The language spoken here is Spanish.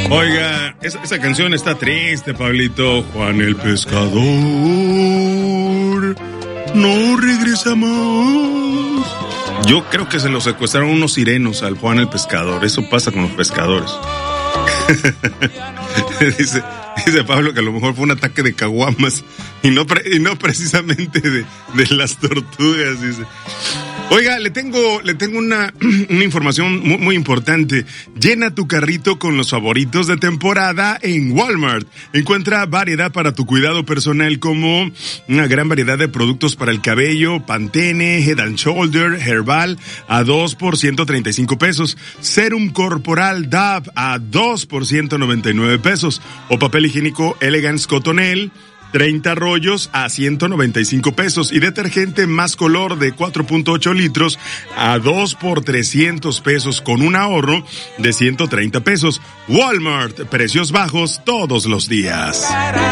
Oiga, esa canción está triste, Pablito. Juan el pescador no regresa más. Yo creo que se lo secuestraron unos sirenos al Juan el pescador. Eso pasa con los pescadores. dice Pablo que a lo mejor fue un ataque de caguamas y no precisamente de las tortugas, dice. Oiga, le tengo una información muy importante. Llena tu carrito con los favoritos de temporada en Walmart. Encuentra variedad para tu cuidado personal, como una gran variedad de productos para el cabello, Pantene, Head and Shoulder, Herbal a 2 por 135 pesos, Serum Corporal Dove a 2 por 199 pesos, o papel higiénico Elegance Cotonel 30 rollos a 195 pesos y detergente Más Color de 4.8 litros a 2 por 300 pesos con un ahorro de 130 pesos. Walmart, precios bajos todos los días.